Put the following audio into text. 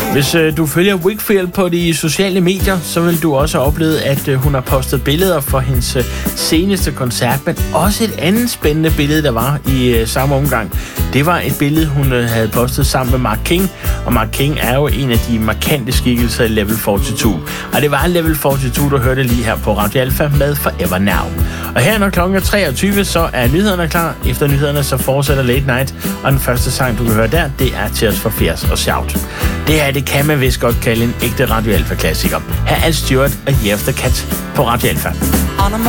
Hvis du følger Wakefield på de sociale medier, så vil du også opleve, at hun har postet billeder for hendes seneste koncert, men også et andet spændende billede, der var i samme omgang. Det var et billede, hun havde postet sammen med Mark King, og Mark King er jo en af de markante skikkelser i Level 42. Og det var Level 42, du hørte lige her på Radio Alpha med Forever Now. Og her når klokken er 23, så er nyhederne klar. Efter nyhederne så fortsætter Late Night, og den første sang, du kan høre der, det er Tears for Fears og Shout. Det her, det kan man vist godt kalde en ægte Radio Alpha-klassiker. Her er Stuart og Year of the Cat på Radio Alpha.